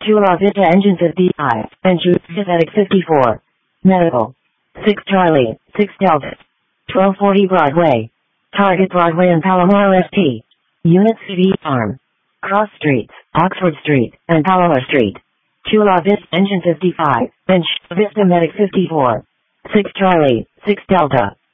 Chula Vista Engine 55, and Medic 54. Medical. 6 Charlie, 6 Delta. 1240 Broadway. Target Broadway and Palomar ST. Unit CV Arm. Cross Streets, Oxford Street, and Palomar Street. Chula Vista Engine 55, and Vista Medic 54. 6 Charlie, 6 Delta.